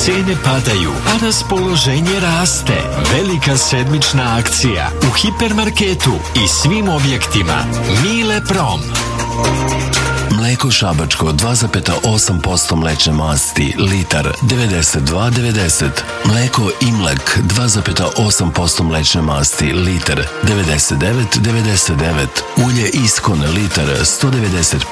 cene padaju, a raspoloženje raste. Velika sedmična akcija u hipermarketu i svim objektima Mile Prom. Mleko šabačko 2,8% mlečne masti, litar 92,90. Mleko Imlek 2,8% mlečne masti, litar 99,99. Ulje Iskon, litar 195